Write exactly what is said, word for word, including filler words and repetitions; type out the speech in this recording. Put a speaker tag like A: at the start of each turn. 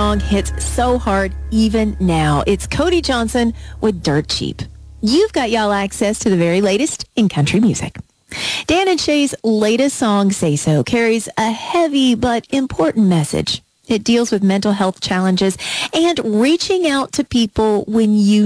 A: song hits so hard even now. It's Cody Johnson with Dirt Cheap. You've got y'all access to the very latest in country music. Dan and Shay's latest song, Say So, carries a heavy but important message. It deals with mental health challenges and reaching out to people when you